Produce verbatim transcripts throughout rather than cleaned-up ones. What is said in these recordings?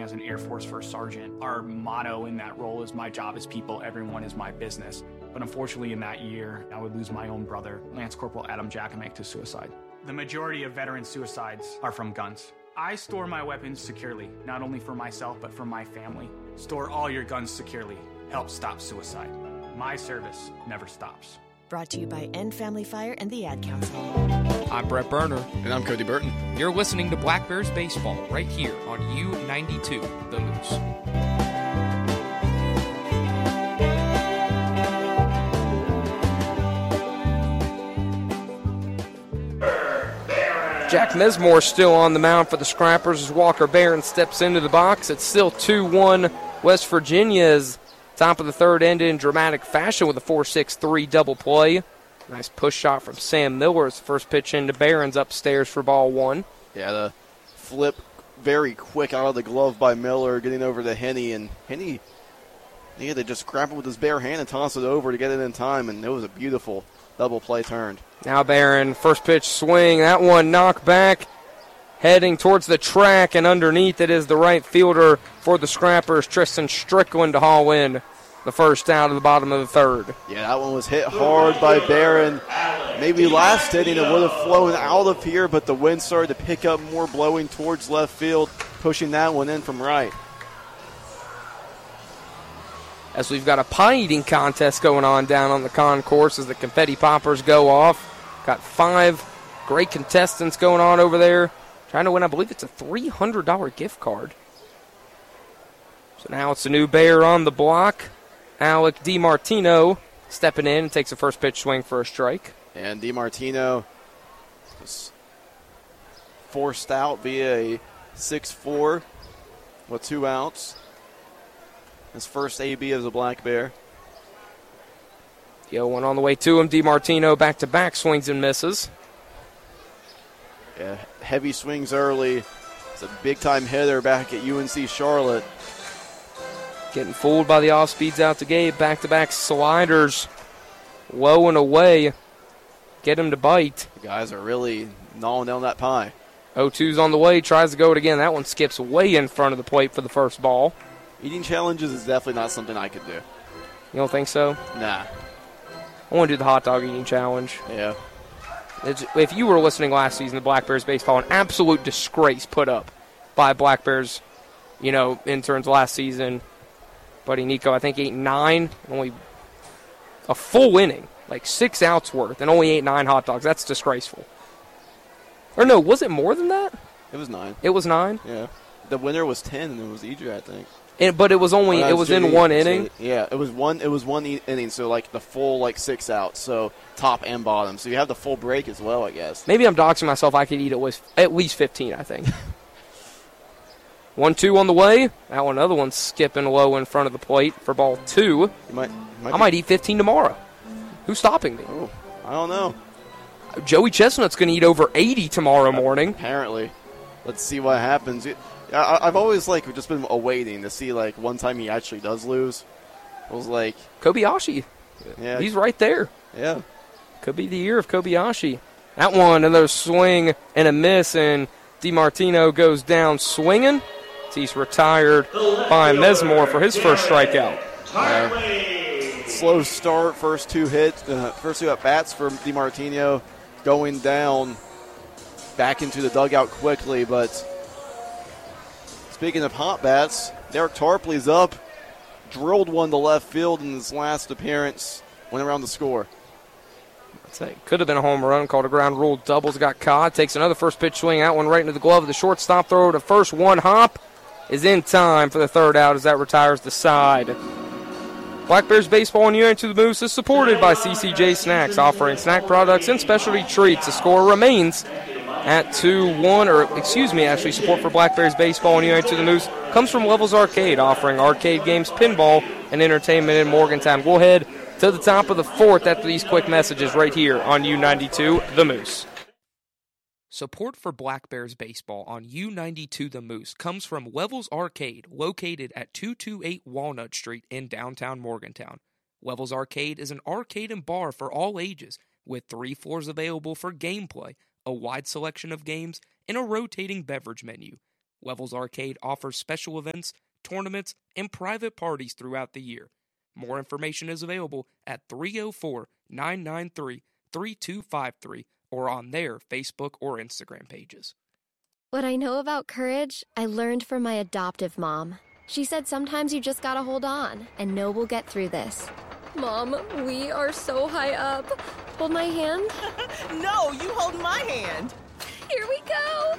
serving as an Air Force First Sergeant. Our motto in that role is my job is people, everyone is my business. But unfortunately in that year, I would lose my own brother, Lance Corporal Adam Jackamick, to suicide. The majority of veteran suicides are from guns. I store my weapons securely, not only for myself, but for my family. Store all your guns securely. Help stop suicide. My service never stops. Brought to you by End Family Fire and the Ad Council. I'm Brett Berner. And I'm Cody Burton. You're listening to Black Bears Baseball right here on U ninety-two, The Moose. Jack Mesmore still on the mound for the Scrappers as Walker Barron steps into the box. It's still two one West Virginia as top of the third ended in dramatic fashion with a four six three double play. Nice push shot from Sam Miller as the first pitch into Barron's upstairs for ball one. Yeah, the flip very quick out of the glove by Miller, getting over to Henney. And Henney, he had to just grab it with his bare hand and toss it over to get it in time, and it was a beautiful double play turned. Now Barron, first pitch swing. That one knocked back, heading towards the track, and underneath it is the right fielder for the Scrappers, Tristan Strickland, to haul in the first out of the bottom of the third. Yeah, that one was hit hard by Barron. Maybe last inning it would have flown out of here, but the wind started to pick up more, blowing towards left field, pushing that one in from right. As we've got a pie eating contest going on down on the concourse as the confetti poppers go off. Got five great contestants going on over there, trying to win, I believe it's a three hundred dollars gift card. So now it's a new Bear on the block. Alec DiMartino stepping in and takes a first pitch swing for a strike. And DiMartino was forced out via a six four with two outs. His first A B as a Black Bear. The oh one on the way to him. DiMartino back-to-back swings and misses. Yeah, heavy swings early. It's a big-time hitter back at U N C Charlotte. Getting fooled by the off-speeds out to Gabe. Back-to-back sliders. Low and away. Get him to bite. The guys are really gnawing down that pie. oh two's on the way. Tries to go it again. That one skips way in front of the plate for the first ball. Eating challenges is definitely not something I could do. You don't think so? Nah. I want to do the hot dog eating challenge. Yeah. It's, if you were listening last season to Black Bears baseball, an absolute disgrace put up by Black Bears, you know, interns last season. Buddy Nico, I think, ate nine, only a full inning, like six outs worth, and only ate nine hot dogs. That's disgraceful. Or no, was it more than that? It was nine. It was nine? Yeah. The winner was ten, and it was E J, I think. And, but it was only, oh, it was in one inning? Yeah, it was one It was one inning, so like the full like six outs, so top and bottom. So you have the full break as well, I guess. Maybe I'm doxing myself. I could eat at least, at least fifteen, I think. one two on the way. That one, another one skipping low in front of the plate for ball two. You might, you might I might eat fifteen tomorrow. Who's stopping me? Oh, I don't know. Joey Chestnut's going to eat over eighty tomorrow morning. Apparently. Let's see what happens. I, I've always like just been awaiting to see like one time he actually does lose. I was like Kobayashi. Yeah, he's right there. Yeah, could be the year of Kobayashi. That one, another swing and a miss, and DiMartino goes down swinging. He's retired by Mesmore for his first strikeout. Uh, slow start, first two hits, uh, first two at bats for DiMartino, going down back into the dugout quickly, but. Speaking of hot bats, Derek Tarpley's up, drilled one to left field in his last appearance, went around to score. I'd say could have been a home run, called a ground rule doubles, got caught, takes another first pitch swing, that one right into the glove of the shortstop, throw to first, one hop is in time for the third out as that retires the side. Black Bears Baseball and U N to the Moose is supported by C C J Snacks, offering snack products and specialty treats. The score remains at two one, or excuse me, actually support for Black Bears Baseball and U N to the Moose comes from Levels Arcade, offering arcade games, pinball, and entertainment in Morgantown. We'll head to the top of the fourth after these quick messages right here on U ninety-two The Moose. Support for Black Bears Baseball on U ninety-two The Moose comes from Levels Arcade, located at two twenty-eight Walnut Street in downtown Morgantown. Levels Arcade is an arcade and bar for all ages, with three floors available for gameplay, a wide selection of games, and a rotating beverage menu. Levels Arcade offers special events, tournaments, and private parties throughout the year. More information is available at three oh four, nine nine three, three two five three or on their Facebook or Instagram pages. What I know about courage, I learned from my adoptive mom. She said sometimes you just gotta hold on and know we'll get through this. Mom, we are so high up. Hold my hand. No, you hold my hand. Here we go.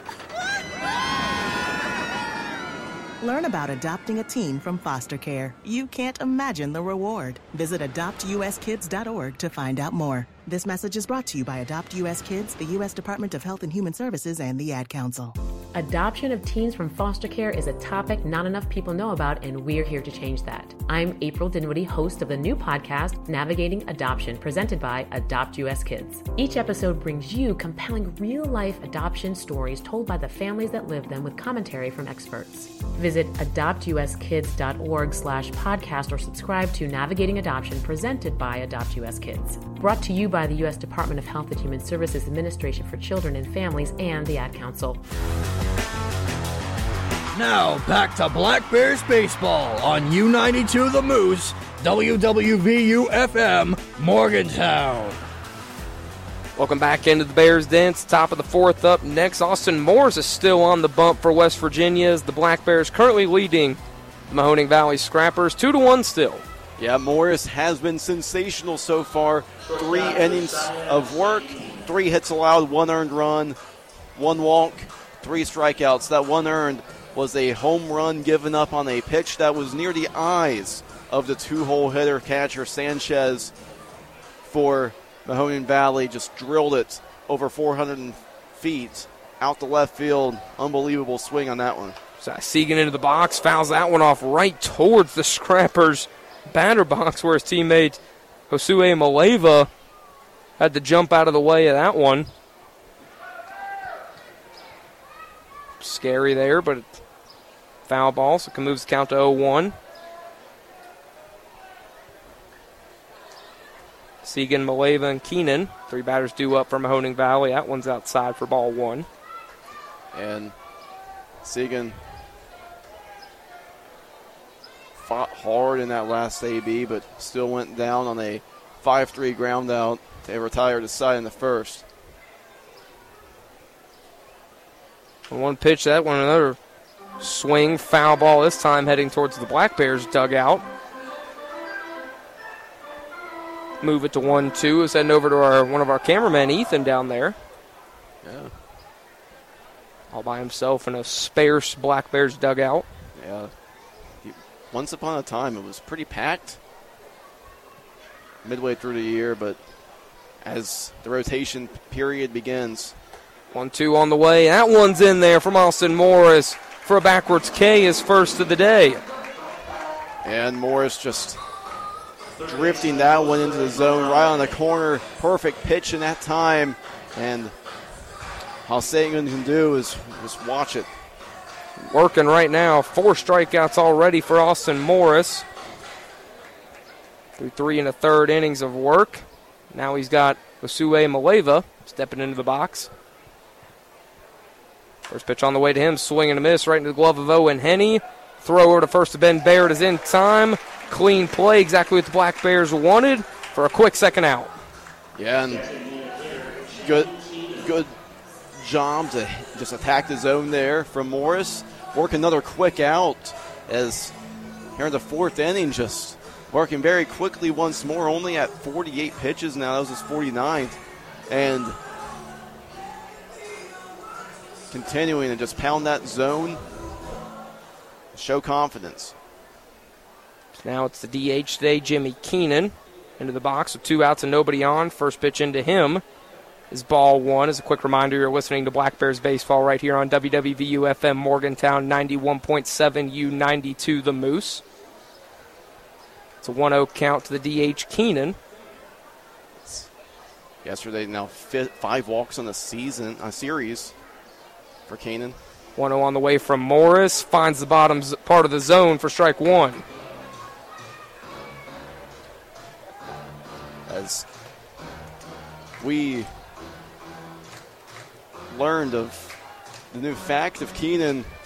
Learn about adopting a teen from foster care. You can't imagine the reward. Visit adopt u s kids dot org to find out more. This message is brought to you by Adopt U S Kids, the U S Department of Health and Human Services, and the Ad Council. Adoption of teens from foster care is a topic not enough people know about, and we're here to change that. I'm April Dinwiddie, host of the new podcast, Navigating Adoption, presented by Adopt U S Kids. Each episode brings you compelling real-life adoption stories told by the families that live them with commentary from experts. Visit adopt u s kids dot org slash podcast or subscribe to Navigating Adoption, presented by Adopt U S Kids. Brought to you by the U S Department of Health and Human Services Administration for Children and Families and the Ad Council. Now, back to Black Bears baseball on U ninety-two The Moose, W W V U F M, Morgantown. Welcome back into the Bears Dance. Top of the fourth up next. Austin Morris is still on the bump for West Virginia as the Black Bears currently leading the Mahoning Valley Scrappers two to one still. Yeah, Morris has been sensational so far. Three innings of work, three hits allowed, one earned run, one walk, three strikeouts. That one earned was a home run given up on a pitch that was near the eyes of the two-hole hitter catcher Sanchez for Mahoning Valley. Just drilled it over four hundred feet out the left field. Unbelievable swing on that one. Segan into the box, fouls that one off right towards the Scrappers' batter box where his teammate Josue Maleva had to jump out of the way of that one. Scary there, but foul ball, so it can move the count to oh one. Segan, Maleva, and Keenan. Three batters due up for Mahoning Valley. That one's outside for ball one. And Segan fought hard in that last A B, but still went down on a five three ground out. They retired his side in the first. One pitch, that one, another swing, foul ball this time heading towards the Black Bears dugout. Move it to one two. Is heading over to our one of our cameramen, Ethan, down there. Yeah. All by himself in a sparse Black Bears dugout. Yeah. Once upon a time, it was pretty packed midway through the year, but as the rotation period begins. one two on the way. That one's in there from Austin Morris for a backwards K, his first of the day. And Morris just drifting that one into the zone right on the corner. Perfect pitch in that time. And all Sagan can do is just watch it. Working right now. Four strikeouts already for Austin Morris. Through three and a third innings of work. Now he's got Josue Maleva stepping into the box. First pitch on the way to him. Swing and a miss right into the glove of Owen Henney. Throw over to first to Ben Baird is in time. Clean play, exactly what the Black Bears wanted for a quick second out. Yeah, and good, good job to just attack the zone there from Morris. Work another quick out as here in the fourth inning, just working very quickly once more, only at forty-eight pitches now. That was his forty-ninth. And continuing to just pound that zone, show confidence. Now it's the D H today, Jimmy Keenan, into the box with two outs and nobody on. First pitch into him is ball one. As a quick reminder, you're listening to Black Bears Baseball right here on W W V U F M Morgantown ninety-one point seven, U ninety-two The Moose. It's a one oh count to the D H Keenan. Yesterday, now five walks on the season, a series for Keenan. one oh on the way from Morris. Finds the bottom part of the zone for strike one. As we learned of the new fact of Keenan